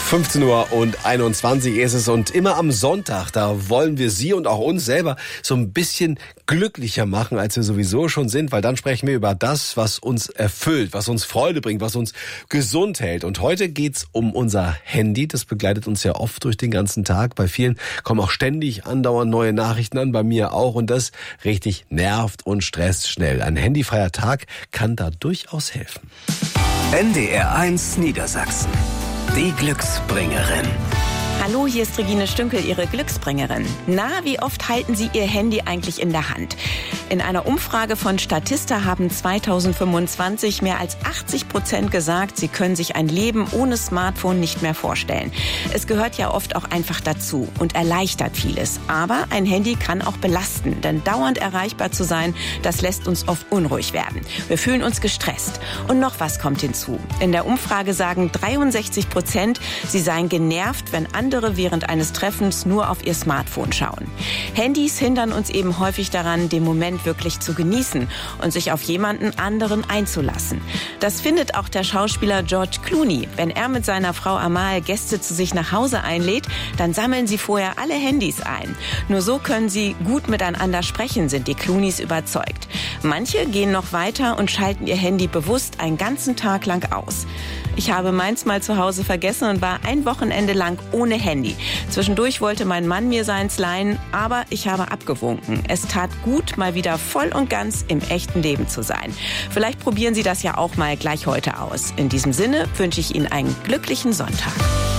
15:21 Uhr ist es und immer am Sonntag, da wollen wir Sie und auch uns selber so ein bisschen glücklicher machen, als wir sowieso schon sind, weil dann sprechen wir über das, was uns erfüllt, was uns Freude bringt, was uns gesund hält. Und heute geht's um unser Handy, das begleitet uns ja oft durch den ganzen Tag. Bei vielen kommen auch ständig andauernd neue Nachrichten an, bei mir auch, und das richtig nervt und stresst schnell. Ein handyfreier Tag kann da durchaus helfen. NDR1 Niedersachsen. Die Glücksbringerin. Hallo, hier ist Regine Stünkel, Ihre Glücksbringerin. Na, wie oft halten Sie Ihr Handy eigentlich in der Hand? In einer Umfrage von Statista haben 2025 mehr als 80% gesagt, sie können sich ein Leben ohne Smartphone nicht mehr vorstellen. Es gehört ja oft auch einfach dazu und erleichtert vieles. Aber ein Handy kann auch belasten, denn dauernd erreichbar zu sein, das lässt uns oft unruhig werden. Wir fühlen uns gestresst. Und noch was kommt hinzu. In der Umfrage sagen 63%, sie seien genervt, wenn andere während eines Treffens nur auf ihr Smartphone schauen. Handys hindern uns eben häufig daran, den Moment wirklich zu genießen und sich auf jemanden anderen einzulassen. Das findet auch der Schauspieler George Clooney. Wenn er mit seiner Frau Amal Gäste zu sich nach Hause einlädt, dann sammeln sie vorher alle Handys ein. Nur so können sie gut miteinander sprechen, sind die Clooneys überzeugt. Manche gehen noch weiter und schalten ihr Handy bewusst einen ganzen Tag lang aus. Ich habe meins mal zu Hause vergessen und war ein Wochenende lang ohne Handy. Zwischendurch wollte mein Mann mir seins leihen, aber ich habe abgewunken. Es tat gut, mal wieder voll und ganz im echten Leben zu sein. Vielleicht probieren Sie das ja auch mal gleich heute aus. In diesem Sinne wünsche ich Ihnen einen glücklichen Sonntag.